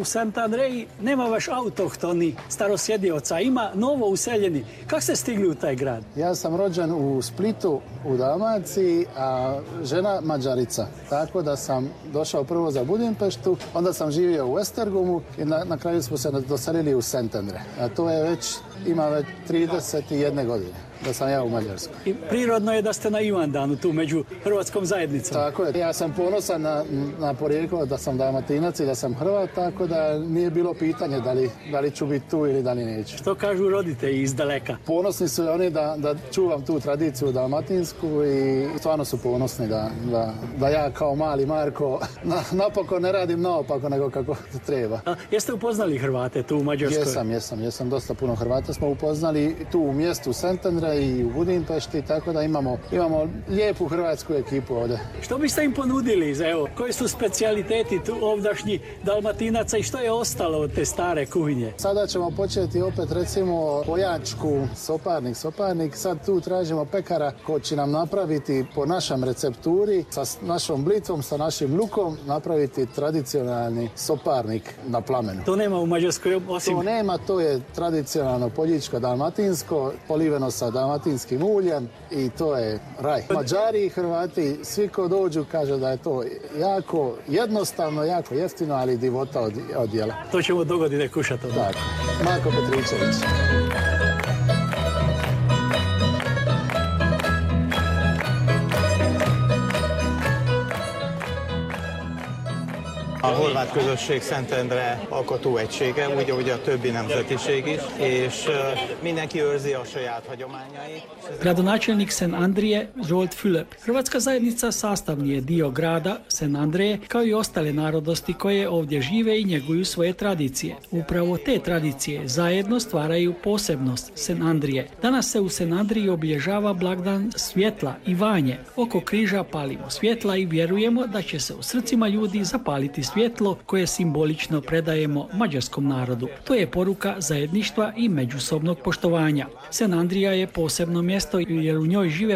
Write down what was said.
u Sant'Andreji nema baš autohtoni starosjedioca, ima novo useljeni. Kako ste stigli u taj grad? Ja sam rođen u Splitu u Dalmaciji, a žena Mađarica. Tako da sam došao prvo za Budimpeštu, onda sam živio u Esztergomu i na kraju smo se doselili u Szentendre. A to je ima već 31 godine da sam ja u Mađarskoj. I prirodno je da ste na Ivandanu, tu među hrvatskom zajednicom. Tako je. Ja sam ponosan na porijeklo da sam Dalmatinac i da sam Hrvat, tako da nije bilo pitanje da li ću biti tu ili da li neću. Što kažu roditelji iz daleka? Ponosni su oni da čuvam tu tradiciju dalmatinsku i stvarno su ponosni da ja kao mali Marko napokon ne radim naopako nego kako treba. A jeste upoznali Hrvate tu u Mađarskoj? Jesam. Dosta puno Hrvata smo upoznali tu u mjestu Szentendre i u Budimpešti, tako da imamo lijepu hrvatsku ekipu ovdje. Što biste im ponudili? Evo, koji su specijaliteti tu ovdašnji Dalmatinaca i što je ostalo od te stare kuhinje? Sada ćemo početi opet recimo pojačku, soparnik. Sad tu tražimo pekara ko će nam napraviti po našem recepturi, sa našom blitvom, sa našim lukom, napraviti tradicionalni soparnik na plamenu. To nema u Mađarskoj osim... To nema, to je tradicionalno poljičko dalmatinsko, poliveno sa dalmatinskim uljem i to je raj. Mađari i Hrvati, svi ko dođu kaže da je to jako jednostavno, jako jeftino, ali divota od jela. To ćemo dogodine kušati. Tako. Marko Petričević. A horvát közösség Szentendre alkotó egysége, úgy, ahogy a többi nemzetiség is, és mindenki őrzi a saját hagyományait. Gradonačelnik Szentandrije Zsolt Fülöp. Hrvatska zajednica sastavni je dio grada Szentandreje, kao i ostale narodosti koje ovdje žive i njeguju svoje tradicije. Upravo te tradicije zajedno stvaraju posebnost Szentandrije. Danas se u Szentandriji obilježava blagdan svjetla i vanje. Oko križa palimo svjetla i vjerujemo da će se u srcima ljudi zapaliti svjetlo koje simbolično predajemo mađarskom narodu. To je poruka zajedništva i međusobnog poštovanja. Szentandrija je posebno mjesto jer u njoj žive